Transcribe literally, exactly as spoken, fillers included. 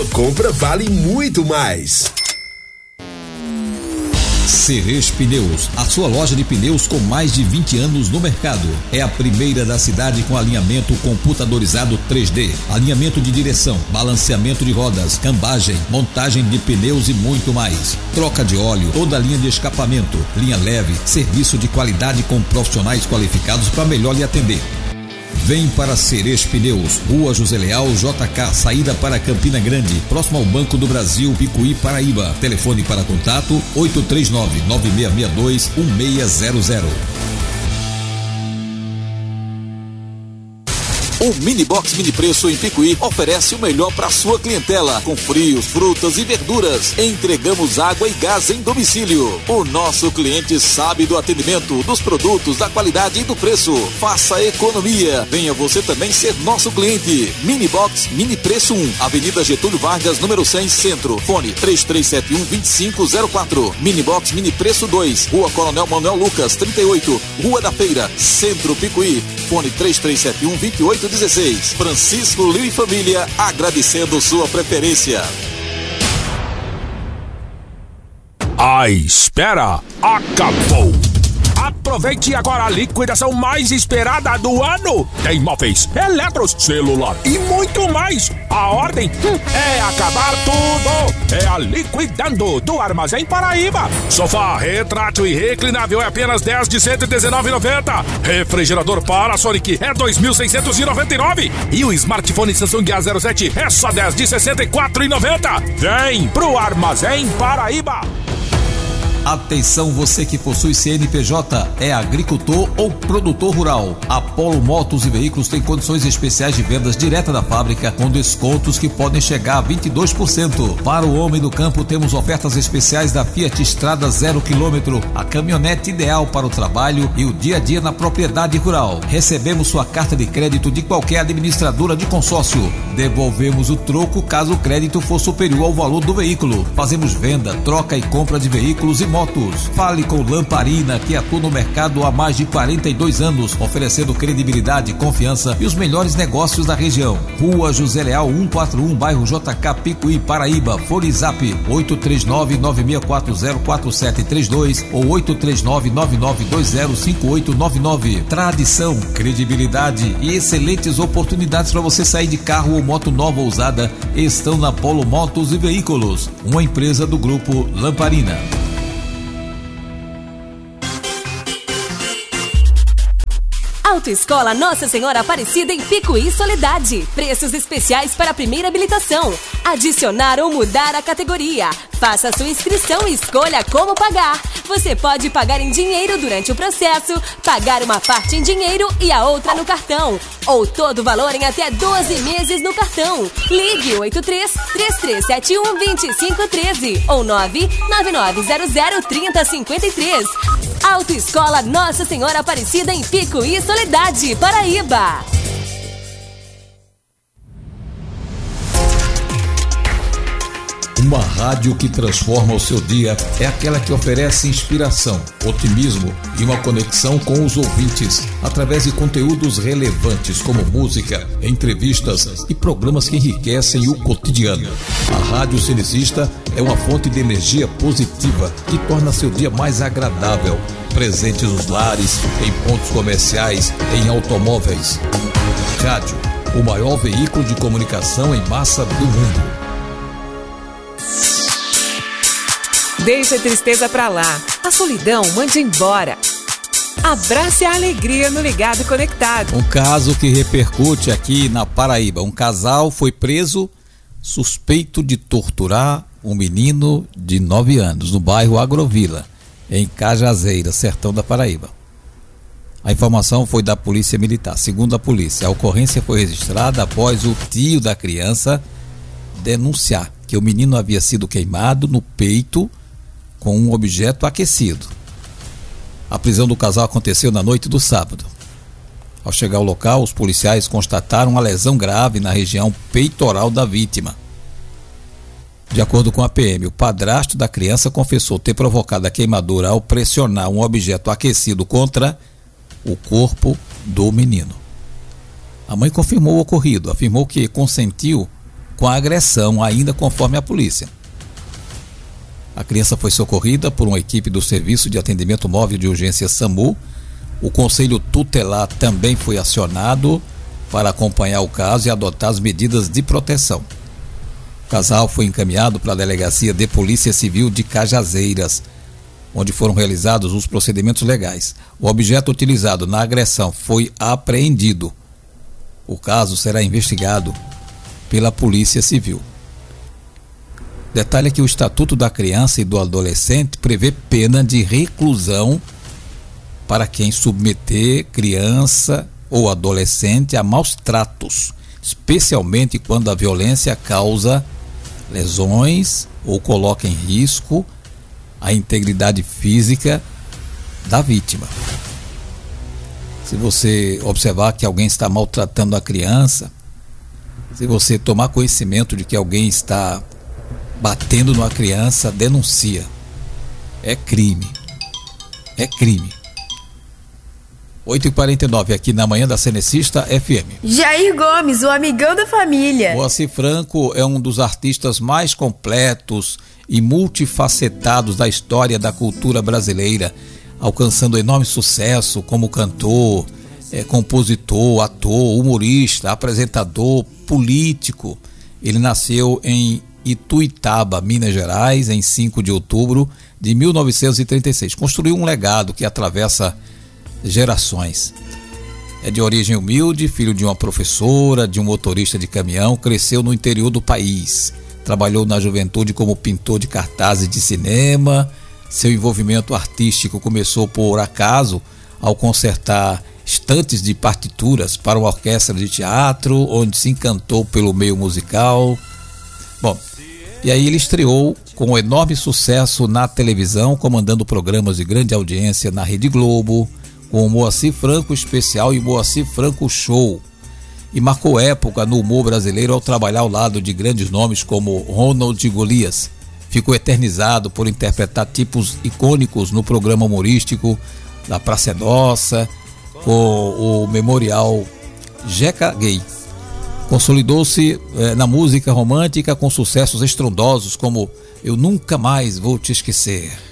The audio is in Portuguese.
Compra vale muito mais. Ceres Pneus, a sua loja de pneus com mais de vinte anos no mercado. É a primeira da cidade com alinhamento computadorizado três D, alinhamento de direção, balanceamento de rodas, cambagem, montagem de pneus e muito mais. Troca de óleo, toda a linha de escapamento, linha leve, serviço de qualidade com profissionais qualificados para melhor lhe atender. Vem para Ceres Pneus, Rua José Leal, J K, saída para Campina Grande, próximo ao Banco do Brasil, Picuí, Paraíba. Telefone para contato oito três nove, nove seis seis dois, um seis zero zero. O Mini Box Mini Preço em Picuí oferece o melhor para sua clientela, com frios, frutas e verduras. Entregamos água e gás em domicílio. O nosso cliente sabe do atendimento, dos produtos, da qualidade e do preço. Faça economia. Venha você também ser nosso cliente. Mini Box Mini Preço um, Avenida Getúlio Vargas, número cem, Centro. Fone três três sete um, dois cinco zero quatro. Mini Box Mini Preço dois, Rua Coronel Manuel Lucas, trinta e oito, Rua da Feira, Centro, Picuí. Fone três três sete um, dois oito dezesseis. Francisco Liu e família, agradecendo sua preferência. A espera acabou. Aproveite agora a liquidação mais esperada do ano. Tem móveis, eletros, celular e muito mais. A ordem hum, é acabar tudo. É a Liquidando do Armazém Paraíba. Sofá retrátil e reclinável é apenas dez de cento e dezenove reais e noventa centavos. Refrigerador Panasonic é dois mil seiscentos e noventa e nove reais. E o smartphone Samsung A zero sete é só dez de sessenta e quatro reais e noventa centavos. Vem pro Armazém Paraíba. Atenção, você que possui C N P J, é agricultor ou produtor rural. A Polo Motos e Veículos tem condições especiais de vendas direta da fábrica, com descontos que podem chegar a vinte e dois por cento. Para o homem do campo, temos ofertas especiais da Fiat Estrada zero quilômetro, a caminhonete ideal para o trabalho e o dia a dia na propriedade rural. Recebemos sua carta de crédito de qualquer administradora de consórcio. Devolvemos o troco caso o crédito for superior ao valor do veículo. Fazemos venda, troca e compra de veículos e motos. Fale com Lamparina, que atua no mercado há mais de quarenta e dois anos, oferecendo credibilidade, confiança e os melhores negócios da região. Rua José Leal cento e quarenta e um, bairro J K, Picuí, Paraíba. Fone Zap oito três nove, nove seis quatro zero, quatro sete três dois ou oito três nove, nove nove dois zero, cinco oito nove nove. Tradição, credibilidade e excelentes oportunidades para você sair de carro ou moto nova ou usada estão na Polo Motos e Veículos, uma empresa do grupo Lamparina. Autoescola Nossa Senhora Aparecida em Picuí, Soledade. Preços especiais para a primeira habilitação. Adicionar ou mudar a categoria. Faça sua inscrição e escolha como pagar. Você pode pagar em dinheiro durante o processo, pagar uma parte em dinheiro e a outra no cartão. Ou todo o valor em até doze meses no cartão. Ligue oito três, três três sete um, dois cinco um três ou nove nove nove zero zero, três zero cinco três. Autoescola Nossa Senhora Aparecida em Picuí, Soledade, Paraíba. Uma rádio que transforma o seu dia é aquela que oferece inspiração, otimismo e uma conexão com os ouvintes através de conteúdos relevantes como música, entrevistas e programas que enriquecem o cotidiano. A Rádio Cenecista é uma fonte de energia positiva que torna seu dia mais agradável, presente nos lares, em pontos comerciais, em automóveis. Rádio, o maior veículo de comunicação em massa do mundo. Deixe a tristeza pra lá, a solidão mande embora. Abrace a alegria no Ligado e Conectado. Um caso que repercute aqui na Paraíba. Um casal foi preso suspeito de torturar um menino de nove anos no bairro Agrovila, em Cajazeira, sertão da Paraíba. A informação foi da Polícia Militar. Segundo a polícia, a ocorrência foi registrada após o tio da criança denunciar que o menino havia sido queimado no peito com um objeto aquecido. A prisão do casal aconteceu na noite do sábado. Ao chegar ao local, os policiais constataram uma lesão grave na região peitoral da vítima. De acordo com a P M, o padrasto da criança confessou ter provocado a queimadura ao pressionar um objeto aquecido contra o corpo do menino. A mãe confirmou o ocorrido, afirmou que consentiu com a agressão, ainda conforme a polícia. A criança foi socorrida por uma equipe do Serviço de Atendimento Móvel de Urgência SAMU. O Conselho Tutelar também foi acionado para acompanhar o caso e adotar as medidas de proteção. O casal foi encaminhado para a Delegacia de Polícia Civil de Cajazeiras, onde foram realizados os procedimentos legais. O objeto utilizado na agressão foi apreendido. O caso será investigado pela Polícia Civil. Detalhe é que o Estatuto da Criança e do Adolescente prevê pena de reclusão para quem submeter criança ou adolescente a maus tratos, especialmente quando a violência causa lesões ou coloca em risco a integridade física da vítima. Se você observar que alguém está maltratando a criança, se você tomar conhecimento de que alguém está batendo numa criança, denuncia. É crime. É crime. oito e quarenta e nove aqui na manhã da Cenecista F M. Jair Gomes, o amigão da família. Moacir Franco é um dos artistas mais completos e multifacetados da história da cultura brasileira, alcançando enorme sucesso como cantor, é, compositor, ator, humorista, apresentador, político. Ele nasceu em Ituiutaba, Minas Gerais, em cinco de outubro de mil novecentos e trinta e seis. Construiu um legado que atravessa gerações. É de origem humilde, filho de uma professora, de um motorista de caminhão, cresceu no interior do país. Trabalhou na juventude como pintor de cartazes de cinema. Seu envolvimento artístico começou por acaso ao consertar estantes de partituras para uma orquestra de teatro, onde se encantou pelo meio musical. Bom, e aí ele estreou com enorme sucesso na televisão, comandando programas de grande audiência na Rede Globo, com o Moacir Franco Especial e Moacir Franco Show. E marcou época no humor brasileiro ao trabalhar ao lado de grandes nomes como Ronald Golias. Ficou eternizado por interpretar tipos icônicos no programa humorístico da Praça é Nossa, com o memorial Jeca Gay. Consolidou-se eh, na música romântica com sucessos estrondosos como Eu Nunca Mais Vou Te Esquecer.